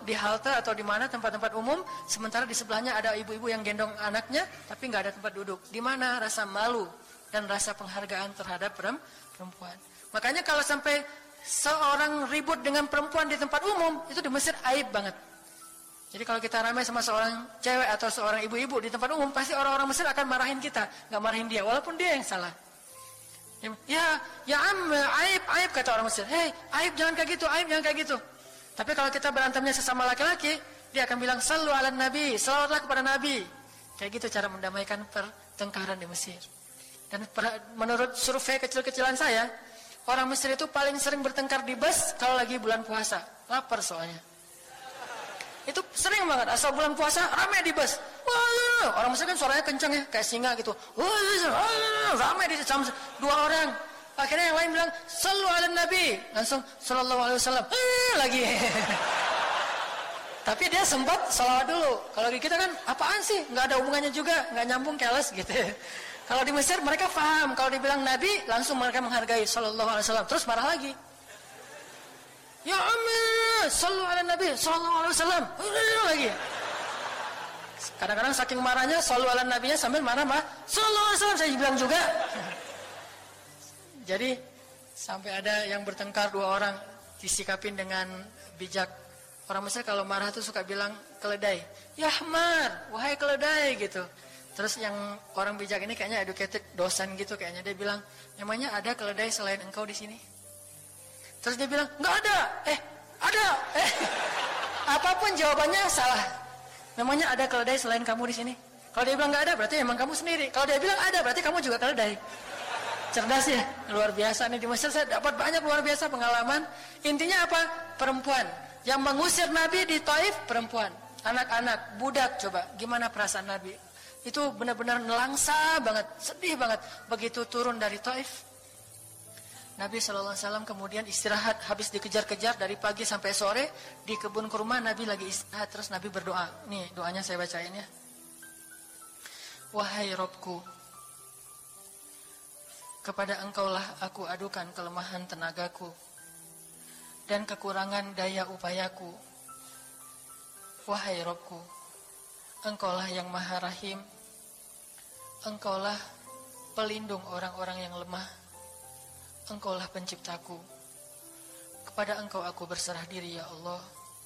di halte atau di mana tempat-tempat umum, sementara di sebelahnya ada ibu-ibu yang gendong anaknya, tapi nggak ada tempat duduk. Di mana rasa malu dan rasa penghargaan terhadap perempuan. Makanya kalau sampai seorang ribut dengan perempuan di tempat umum, itu di Mesir aib banget. Jadi kalau kita ramai sama seorang cewek atau seorang ibu-ibu di tempat umum, pasti orang-orang Mesir akan marahin kita, nggak marahin dia, walaupun dia yang salah. Ya aib kata orang Mesir. Hei, aib jangan kayak gitu, aib jangan kayak gitu. Tapi kalau kita berantemnya sesama laki-laki, dia akan bilang sallu ala nabi, selawatlah kepada nabi. Kayak gitu cara mendamaikan pertengkaran di Mesir. Dan menurut survei kecil-kecilan saya, orang Mesir itu paling sering bertengkar di bus kalau lagi bulan puasa. Lapar soalnya. Itu sering banget, asal bulan puasa ramai di bus. Wah, orang Mesir kan suaranya kencang ya, kayak singa gitu. Wah, ramai di sama 2 orang. Akhirnya yang lain bilang, sallu ala nabi. Langsung, sallallahu alaihi wasallam. Lagi. Tapi dia sempat salawat dulu. Kalau di kita kan, apaan sih? Nggak ada hubungannya juga, nggak nyambung, keles gitu. Kalau di Mesir mereka paham. Kalau dibilang nabi, langsung mereka menghargai sallallahu alaihi wasallam. Terus marah lagi. Ya Amir, sallu ala nabi, sallallahu alaihi wasallam. Lagi. Kadang-kadang saking marahnya, sallu ala nabinya sambil marah-marah. Sallallahu alaihi wasallam, saya bilang juga. Jadi sampai ada yang bertengkar 2 orang disikapin dengan bijak. Orang Mesir kalau marah tuh suka bilang keledai. Ya Ahmar, wahai keledai gitu. Terus yang orang bijak ini kayaknya educated dosen gitu kayaknya, dia bilang, "Namanya ada keledai selain engkau di sini?" Terus dia bilang, "Enggak ada." Ada. Apapun jawabannya salah. Namanya ada keledai selain kamu di sini. Kalau dia bilang enggak ada, berarti emang kamu sendiri. Kalau dia bilang ada, berarti kamu juga keledai. Cerdas ya, luar biasa nih di Mesir. Saya dapat banyak luar biasa pengalaman. Intinya apa? Perempuan yang mengusir Nabi di Taif, perempuan, anak-anak, budak. Coba gimana perasaan Nabi? Itu benar-benar nelangsa banget, sedih banget. Begitu turun dari Taif, Nabi SAW kemudian istirahat. Habis dikejar-kejar dari pagi sampai sore di kebun kurma, Nabi lagi istirahat. Terus Nabi berdoa. Nih doanya saya bacain ya. Wahai Robku, kepada engkaulah aku adukan kelemahan tenagaku dan kekurangan daya upayaku. Wahai Robku, engkaulah yang maha rahim, engkaulah pelindung orang-orang yang lemah, engkaulah penciptaku. Kepada engkau aku berserah diri ya Allah.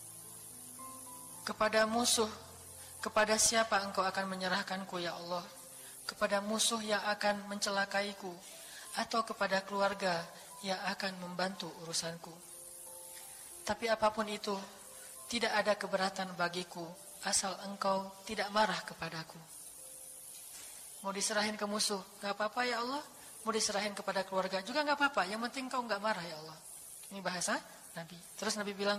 Kepada musuh, kepada siapa engkau akan menyerahkanku ya Allah? Kepada musuh yang akan mencelakaiku, atau kepada keluarga yang akan membantu urusanku. Tapi apapun itu, tidak ada keberatan bagiku, asal engkau tidak marah kepadaku. Mau diserahin ke musuh, gak apa-apa ya Allah. Mau diserahin kepada keluarga juga gak apa-apa, yang penting engkau gak marah ya Allah. Ini bahasa Nabi. Terus Nabi bilang,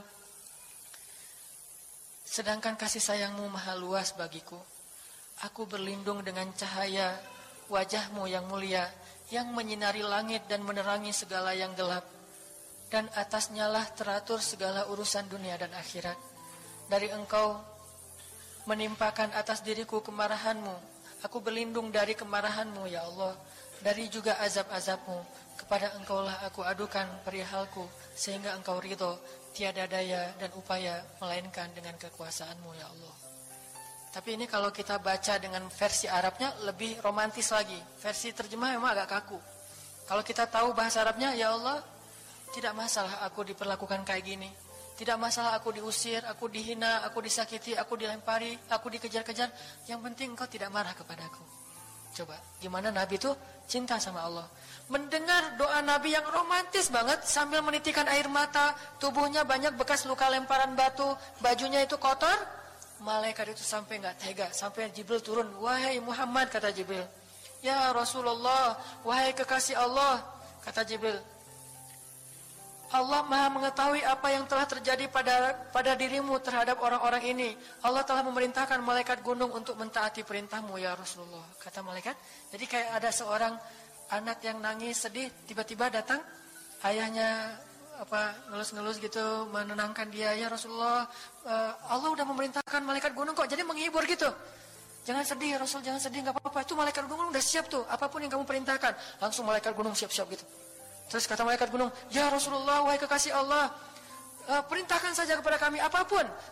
sedangkan kasih sayangmu maha luas bagiku, aku berlindung dengan cahaya wajahmu yang mulia, yang menyinari langit dan menerangi segala yang gelap, dan atasnya lah teratur segala urusan dunia dan akhirat. Dari engkau menimpakan atas diriku kemarahanmu, aku berlindung dari kemarahanmu ya Allah, dari juga azab-azabmu. Kepada engkaulah aku adukan perihalku, sehingga engkau ridho, tiada daya dan upaya melainkan dengan kekuasaanmu ya Allah. Tapi ini kalau kita baca dengan versi Arabnya lebih romantis lagi. Versi terjemah memang agak kaku. Kalau kita tahu bahasa Arabnya, ya Allah, tidak masalah aku diperlakukan kayak gini. Tidak masalah aku diusir, aku dihina, aku disakiti, aku dilempari, aku dikejar-kejar. Yang penting engkau tidak marah kepadaku. Coba, gimana Nabi itu cinta sama Allah. Mendengar doa Nabi yang romantis banget sambil menitikan air mata, tubuhnya banyak bekas luka lemparan batu, bajunya itu kotor. Malaikat itu sampai enggak tega, sampai Jibril turun. Wahai Muhammad, kata Jibril. Ya Rasulullah, wahai kekasih Allah, kata Jibril. Allah maha mengetahui apa yang telah terjadi pada dirimu terhadap orang-orang ini. Allah telah memerintahkan malaikat gunung untuk mentaati perintahmu ya Rasulullah, kata malaikat. Jadi kayak ada seorang anak yang nangis sedih, tiba-tiba datang ayahnya ngelus-ngelus gitu, menenangkan dia. Ya Rasulullah, Allah udah memerintahkan malaikat gunung kok, jadi menghibur gitu. Jangan sedih ya Rasul, jangan sedih, gak apa-apa. Itu malaikat gunung udah siap tuh, apapun yang kamu perintahkan. Langsung malaikat gunung siap-siap gitu. Terus kata malaikat gunung, ya Rasulullah, wahai kekasih Allah, perintahkan saja kepada kami apapun.